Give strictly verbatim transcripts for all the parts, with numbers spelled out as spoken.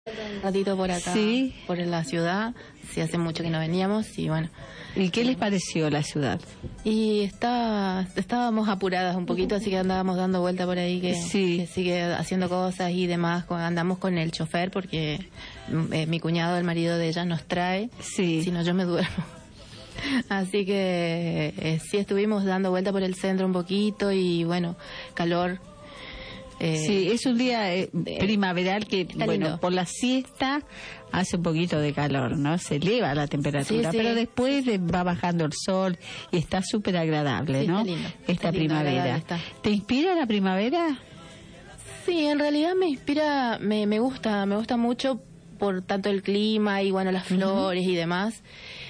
Un ratito por acá, sí, por la ciudad, sí, hace mucho que no veníamos y bueno. ¿Y qué les pareció la ciudad? Y está, estábamos apuradas un poquito, así que andábamos dando vuelta por ahí, que, sí. que sigue haciendo cosas y demás. Andamos con el chofer porque eh, mi cuñado, el marido de ella, nos trae, sí. Si no yo me duermo. Así que eh, sí estuvimos dando vuelta por el centro un poquito y bueno, calor. Eh, sí, es un día eh, primaveral que, bueno, lindo. Por la siesta hace un poquito de calor, ¿no? Se eleva la temperatura, sí, sí. Pero después va bajando el sol y está súper agradable, sí, ¿no? Está lindo, Esta está primavera. Lindo, está. ¿Te inspira la primavera? Sí, en realidad me inspira, me, me gusta, me gusta mucho por tanto el clima y bueno, las flores uh-huh. y demás.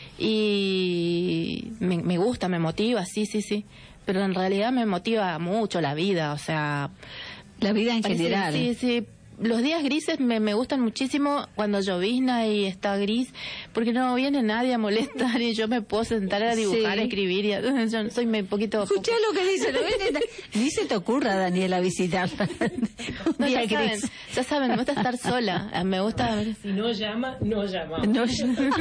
Y me, me gusta, me motiva, sí, sí, sí. Pero en realidad me motiva mucho la vida, o sea... La vida en Parece, general. Sí, sí. Los días grises me, me gustan muchísimo cuando llovizna y está gris, porque no viene nadie a molestar y yo me puedo sentar a dibujar, sí. a escribir. Y a, yo soy un poquito... Escuchá lo que dice, ¿no? Ni se te ocurra, Daniela, visitarla. No, ya, saben, ya saben, me gusta estar sola. Me gusta... Si no llama, no llama. No llama.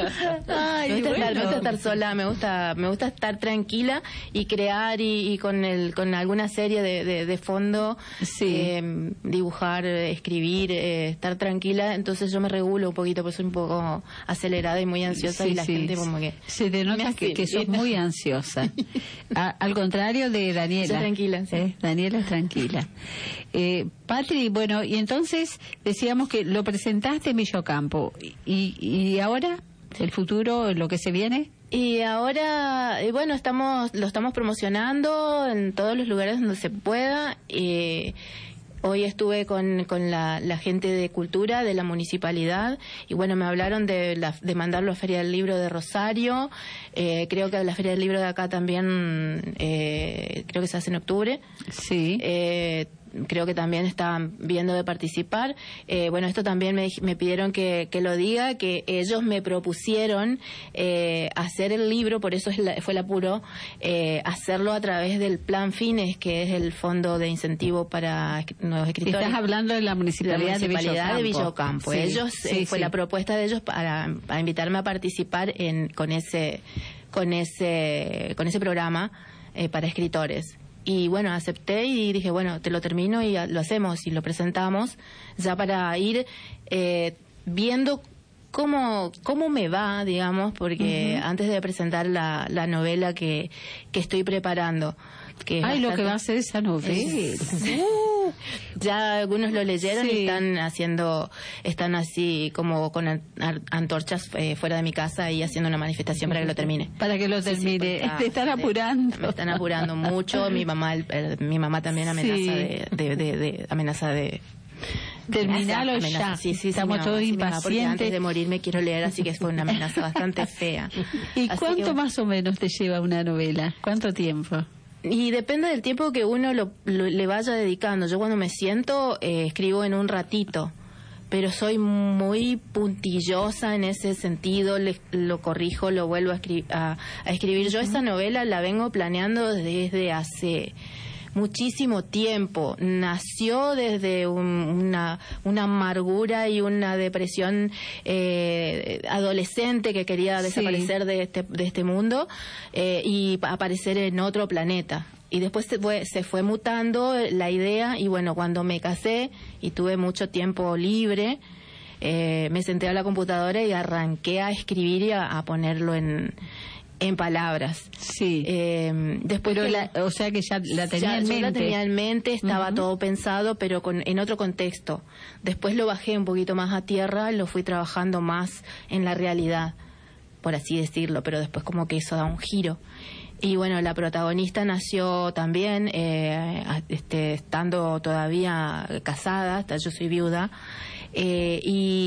Ay, me, gusta bueno. estar, me gusta estar sola, me gusta me gusta estar tranquila y crear y, y con el con alguna serie de, de, de fondo, sí. eh, dibujar, escribir, eh, estar tranquila. Entonces yo me regulo un poquito, porque soy un poco acelerada y muy ansiosa, sí, y la sí. gente como que... Se te nota que, que sos muy ansiosa. A, al contrario de Daniela. Soy tranquila, sí. ¿Eh? Daniela es tranquila. Eh, Patri, bueno, y entonces decíamos que lo presentaste en Villocampo. ¿Y, y ahora? ¿El futuro, lo que se viene? Y ahora, y bueno, estamos lo estamos promocionando en todos los lugares donde se pueda. Eh, Hoy estuve con, con la, la gente de cultura de la municipalidad y bueno, me hablaron de, la, de mandarlo a Feria del Libro de Rosario. Eh, creo que la Feria del Libro de acá también, eh, creo que se hace en octubre. Sí. Eh, creo que también están viendo de participar. Eh, bueno, esto también me, me pidieron que, que lo diga, que ellos me propusieron eh, hacer el libro, por eso es la, fue el apuro, eh, hacerlo a través del Plan Fines, que es el Fondo de Incentivo para Nuevos Escritores. Estás hablando de la Municipalidad, la municipalidad de Villocampo. Sí, ellos, sí, eh, fue sí. la propuesta de ellos para, para invitarme a participar en con ese, con ese, con ese programa eh, para escritores. Y bueno, acepté y dije, bueno, te lo termino y lo hacemos y lo presentamos ya para ir eh, viendo cómo cómo me va, digamos, porque uh-huh. antes de presentar la, la novela que, que estoy preparando. Que Ay, bastante... lo que va a ser esa novela. Es... Uh, ya algunos lo leyeron sí. y están haciendo, están así como con an- antorchas eh, fuera de mi casa y haciendo una manifestación para que lo termine. Para que lo termine. Sí, sí, te están apurando. Me están apurando mucho. Mi mamá, el, el, mi mamá también amenaza sí. de, de, de, de, amenaza de. Terminalo amenaza, ya. Sí, sí, estamos sí, todos sí, impacientes. Porque antes de morir me quiero leer, así que fue una amenaza bastante fea. ¿Y así cuánto que, más o menos te lleva una novela? ¿Cuánto tiempo? Y depende del tiempo que uno lo, lo, le vaya dedicando. Yo cuando me siento eh, escribo en un ratito, pero soy muy puntillosa en ese sentido, le, lo corrijo, lo vuelvo a, escri- a, a escribir. Yo esa novela la vengo planeando desde hace muchísimo tiempo. Nació desde un, una, una amargura y una depresión eh, adolescente que quería desaparecer sí. de, este, de este mundo eh, y aparecer en otro planeta. Y después se fue, se fue mutando la idea y bueno, cuando me casé y tuve mucho tiempo libre, eh, me senté a la computadora y arranqué a escribir y a, a ponerlo en... en palabras. Sí. Eh, después pero que, la, o sea que ya la tenía ya, en mente. Yo la tenía en mente, estaba uh-huh. todo pensado, pero con, en otro contexto. Después lo bajé un poquito más a tierra, lo fui trabajando más en la realidad, por así decirlo, pero después como que eso da un giro. Y bueno, la protagonista nació también, eh, este, estando todavía casada, hasta yo soy viuda, eh,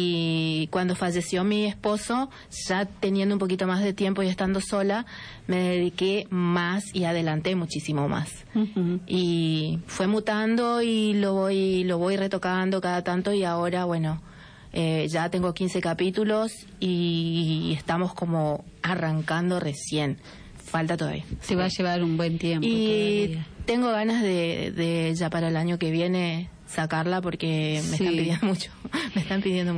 y cuando falleció mi esposo, ya teniendo un poquito más de tiempo y estando sola, me dediqué más y adelanté muchísimo más. Uh-huh. Y fue mutando y lo voy, lo voy retocando cada tanto y ahora, bueno, eh, ya tengo quince capítulos y estamos como arrancando recién. Falta todavía. Se va a llevar un buen tiempo. Y todavía. Tengo ganas de, de ya para el año que viene sacarla porque me sí. están pidiendo mucho. Me están pidiendo mucho.